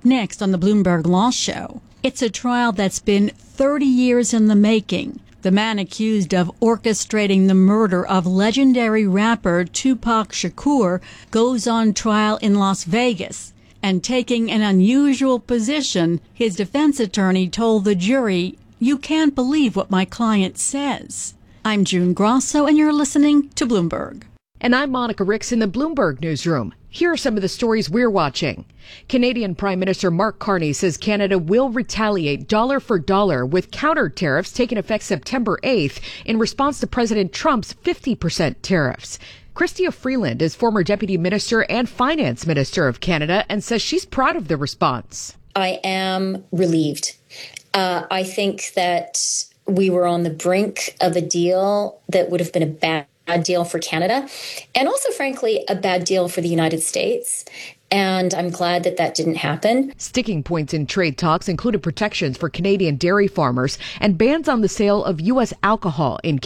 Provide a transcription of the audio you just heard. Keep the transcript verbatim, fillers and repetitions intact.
next on the Bloomberg Law Show. It's a trial that's been thirty years in the making. The man accused of orchestrating the murder of legendary rapper Tupac Shakur goes on trial in Las Vegas. And taking an unusual position, his defense attorney told the jury, "You can't believe what my client says." I'm June Grosso, and you're listening to Bloomberg. And I'm Monica Ricks in the Bloomberg Newsroom. Here are some of the stories we're watching. Canadian Prime Minister Mark Carney says Canada will retaliate dollar for dollar with counter tariffs taking effect September eighth in response to President Trump's fifty percent tariffs. Chrystia Freeland is former Deputy Minister and Finance Minister of Canada and says she's proud of the response. I am relieved. Uh, I think that we were on the brink of a deal that would have been a bad bad deal for Canada, and also, frankly, a bad deal for the United States. And I'm glad that that didn't happen. Sticking points in trade talks included protections for Canadian dairy farmers and bans on the sale of U S alcohol in